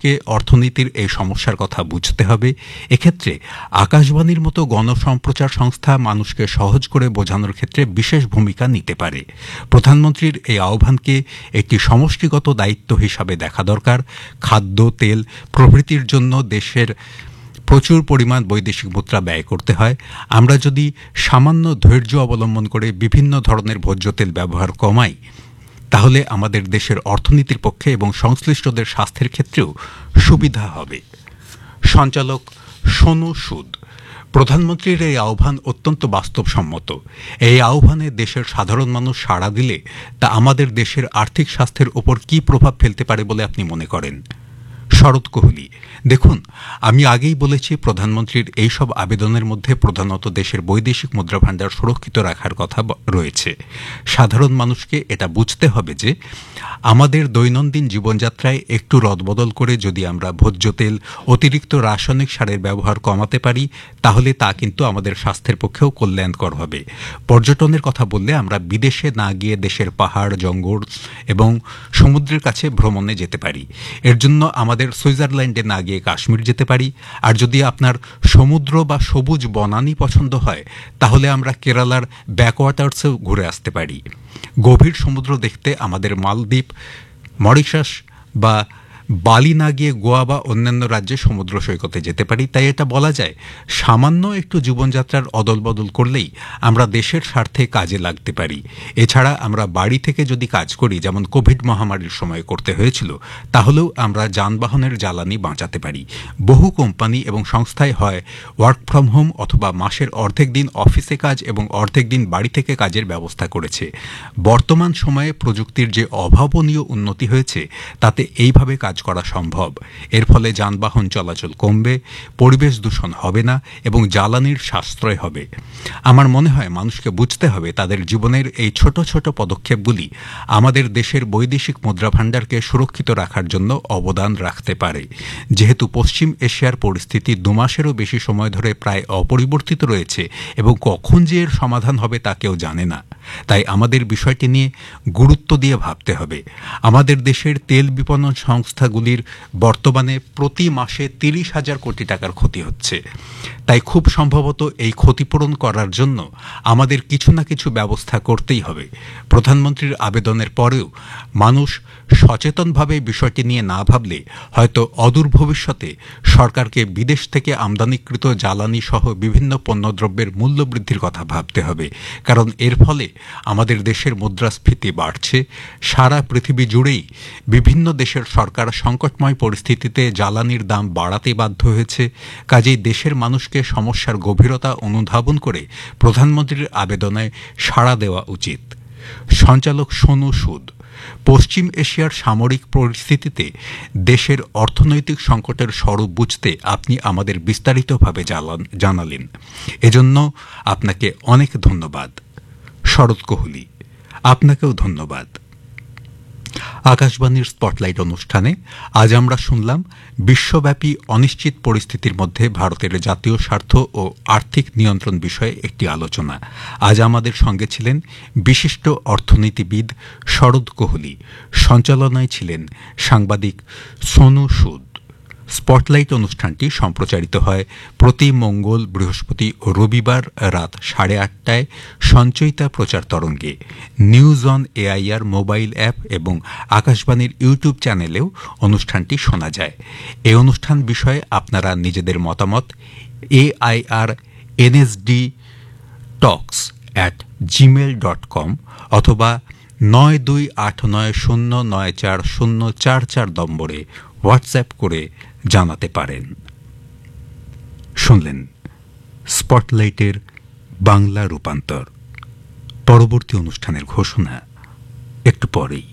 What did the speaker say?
মানুষকে অর্থনীতির এই সমস্যার কথা বুঝতে হবে। এক্ষেত্রে আকাশবাণীর মতো গণসম্প্রচার সংস্থা মানুষকে সহজ করে বোঝানোর ক্ষেত্রে বিশেষ ভূমিকা নিতে পারে। প্রধানমন্ত্রীর এই আহ্বানকে একটি সমষ্টিগত দায়িত্ব হিসাবে দেখা দরকার। খাদ্য, তেল প্রভৃতির জন্য দেশের প্রচুর পরিমাণ বৈদেশিক মুদ্রা ব্যয় করতে হয়। আমরা যদি সামান্য ধৈর্য অবলম্বন করে বিভিন্ন ধরনের ভোজ্য তেল ব্যবহার কমাই, তাহলে আমাদের দেশের অর্থনীতির পক্ষে এবং সংশ্লিষ্টদের স্বাস্থ্যের ক্ষেত্রেও সুবিধা হবে। সঞ্চালক সোনু সুদ। প্রধানমন্ত্রীর এই আহ্বান অত্যন্ত বাস্তবসম্মত। এই আহ্বানে দেশের সাধারণ মানুষ সাড়া দিলে তা আমাদের দেশের আর্থিক স্বাস্থ্যের ওপর কী প্রভাব ফেলতে পারে বলে আপনি মনে করেন? শরৎ কোহলি। দেখুন, আমি আগেই বলেছি প্রধানমন্ত্রীর এইসব আবেদনের মধ্যে প্রধানত দেশের বৈদেশিক মুদ্রাভাণ্ডার সুরক্ষিত রাখার কথা রয়েছে। সাধারণ মানুষকে এটা বুঝতে হবে যে আমাদের দৈনন্দিন জীবনযাত্রায় একটু রদবদল করে যদি আমরা ভোজ্য তেল, অতিরিক্ত রাসায়নিক সারের ব্যবহার কমাতে পারি, তাহলে তা কিন্তু আমাদের স্বাস্থ্যের পক্ষেও কল্যাণকর হবে। পর্যটনের কথা বললে আমরা বিদেশে না গিয়ে দেশের পাহাড়, জঙ্গল এবং সমুদ্রের কাছে ভ্রমণে যেতে পারি। এর জন্য আমাদের সুইজারল্যান্ডে না গিয়ে কাশ্মীর যেতে পারি। আর যদি আপনার সমুদ্র বা সবুজ বনানী পছন্দ হয়, তাহলে আমরা কেরালার ব্যাকওয়াটার্সেও ঘুরে আসতে পারি। গভীর সমুদ্র দেখতে আমাদের মালদ্বীপ, মরিশাস বা বালি না গিয়ে গোয়া বা অন্যান্য রাজ্যে সমুদ্র সৈকতে যেতে পারি। তাই এটা বলা যায়, সামান্য একটু জীবনযাত্রার অদল বদল করলেই আমরা দেশের স্বার্থে কাজে লাগতে পারি। এছাড়া আমরা বাড়ি থেকে যদি কাজ করি, যেমন কোভিড মহামারীর সময় করতে হয়েছিল, তাহলেও আমরা যানবাহনের জ্বালানি বাঁচাতে পারি। বহু কোম্পানি এবং সংস্থায় হয় ওয়ার্ক ফ্রম হোম অথবা মাসের অর্ধেক দিন অফিসে কাজ এবং অর্ধেক দিন বাড়ি থেকে কাজের ব্যবস্থা করেছে। বর্তমান সময়ে প্রযুক্তির যে অভাবনীয় উন্নতি হয়েছে, তাতে এইভাবে কাজ করা সম্ভব। এর ফলে যানবাহন চলাচল কমবে, পরিবেশ দূষণ হবে না এবং জ্বালানির সাশ্রয় হবে। আমার মনে হয় মানুষকে বুঝতে হবে তাদের জীবনের এই ছোট ছোট পদক্ষেপগুলি আমাদের দেশের বৈদেশিক মুদ্রাভাণ্ডারকে সুরক্ষিত রাখার জন্য অবদান রাখতে পারে। যেহেতু পশ্চিম এশিয়ার পরিস্থিতি 2 মাসেরও বেশি সময় ধরে প্রায় অপরিবর্তিত রয়েছে এবং কখন যে এর সমাধান হবে তা কেউ জানে না, তাই আমাদের বিষয়টি নিয়ে গুরুত্ব দিয়ে ভাবতে হবে। আমাদের দেশের তেল বিপণন সংস্থাগুলির বর্তমানে প্রতি মাসে 30,000 কোটি টাকার ক্ষতি হচ্ছে। তাই খুব সম্ভবত এই ক্ষতিপূরণ করার জন্য আমাদের কিছু না কিছু ব্যবস্থা করতেই হবে। প্রধানমন্ত্রীর আবেদনের পরেও মানুষ সচেতনভাবে বিষয়টি নিয়ে না ভাবলে হয়তো অদূর ভবিষ্যতে সরকারকে বিদেশ থেকে আমদানিকৃত জ্বালানি সহ বিভিন্ন পণ্যদ্রব্যের মূল্য বৃদ্ধির কথা ভাবতে হবে। কারণ এর ফলে আমাদের দেশের মুদ্রাস্ফীতি বাড়ছে। সারা পৃথিবী জুড়েই বিভিন্ন দেশের সরকার সংকটময় পরিস্থিতিতে জ্বালানির দাম বাড়াতে বাধ্য হয়েছে। কাজেই দেশের মানুষকে সমস্যার গভীরতা অনুধাবন করে প্রধানমন্ত্রীর আবেদনে সাড়া দেওয়া উচিত। সঞ্চালক সোনু সুদ। পশ্চিম এশিয়ার সামরিক পরিস্থিতিতে দেশের অর্থনৈতিক সংকটের স্বরূপ বুঝতে আপনি আমাদের বিস্তারিতভাবে জানালেন। এজন্য আপনাকে অনেক ধন্যবাদ। শরৎ কোহলি। আপনাকেও ধন্যবাদ। আকাশবাণীর স্পটলাইট অনুষ্ঠানে আজ আমরা শুনলাম বিশ্বব্যাপী অনিশ্চিত পরিস্থিতির মধ্যে ভারতের জাতীয় স্বার্থ ও আর্থিক নিয়ন্ত্রণ বিষয়ে একটি আলোচনা। আজ আমাদের সঙ্গে ছিলেন বিশিষ্ট অর্থনীতিবিদ শরৎ কোহলি। সঞ্চালনায় ছিলেন সাংবাদিক সোনু সুদ। স্পটলাইট অনুষ্ঠানটি সম্প্রচারিত হয় প্রতি মঙ্গল, বৃহস্পতি ও রবিবার রাত 8:30টায় সঞ্চয়িতা প্রচার তরঙ্গে। News on AIR mobile app এবং আকাশবাণীর ইউটিউব চ্যানেলেও অনুষ্ঠানটি শোনা যায়। এই অনুষ্ঠান বিষয়ে আপনারা নিজেদের মতামত airnsdtalks@gmail.com অথবা 9289094044 নম্বরে হোয়াটসঅ্যাপ করে জানাতে পারেন। শুনলেন স্পটলাইটের বাংলা রূপান্তর। পরবর্তী অনুষ্ঠানের ঘোষণা একটু পরেই।